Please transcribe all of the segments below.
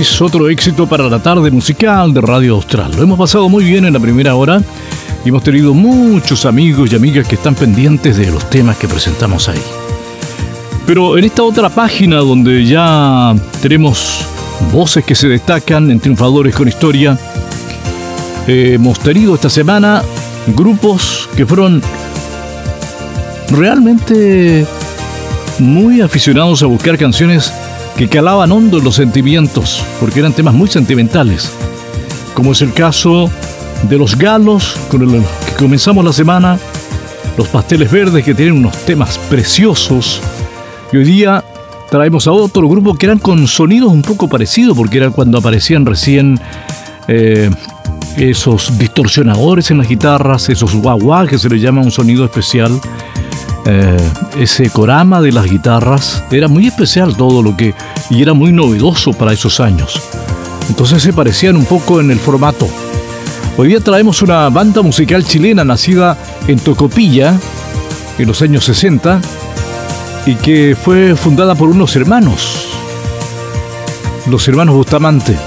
Golpes, otro éxito para la tarde musical de Radio Austral. Lo hemos pasado muy bien en la primera hora y hemos tenido muchos amigos y amigas que están pendientes de los temas que presentamos ahí. Pero en esta otra página donde ya tenemos voces que se destacan en Triunfadores con Historia, hemos tenido esta semana grupos que fueron realmente muy aficionados a buscar canciones que calaban hondo en los sentimientos, porque eran temas muy sentimentales, como es el caso de Los Galos, con el que comenzamos la semana, Los Pasteles Verdes, que tienen unos temas preciosos, y hoy día traemos a otro grupo que eran con sonidos un poco parecidos, porque era cuando aparecían recién esos distorsionadores en las guitarras, esos guagua, que se les llama un sonido especial. Ese corama de las guitarras era muy especial todo lo que, y era muy novedoso para esos años. Entonces se parecían un poco en el formato. Hoy día traemos una banda musical chilena nacida en Tocopilla en los años 60 y que fue fundada por unos hermanos, los hermanos Bustamante.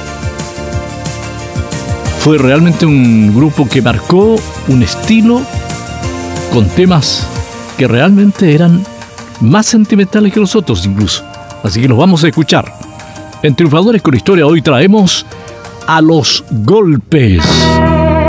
Fue realmente un grupo que marcó un estilo con temas que realmente eran más sentimentales que los otros incluso. Así que los vamos a escuchar. En Triunfadores con Historia hoy traemos a Los Golpes.